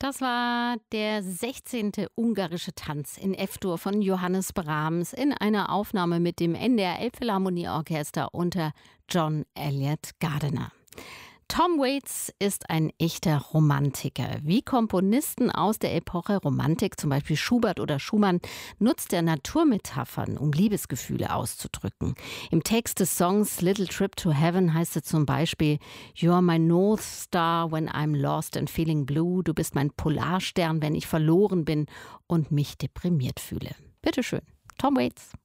Das war der 16. ungarische Tanz in F-Dur von Johannes Brahms in einer Aufnahme mit dem NDR Elbphilharmonieorchester unter John Eliot Gardiner. Tom Waits ist ein echter Romantiker. Wie Komponisten aus der Epoche Romantik, zum Beispiel Schubert oder Schumann, nutzt er Naturmetaphern, um Liebesgefühle auszudrücken. Im Text des Songs Little Trip to Heaven heißt es zum Beispiel: You're my North Star when I'm lost and feeling blue. Du bist mein Polarstern, wenn ich verloren bin und mich deprimiert fühle. Bitteschön, Tom Waits.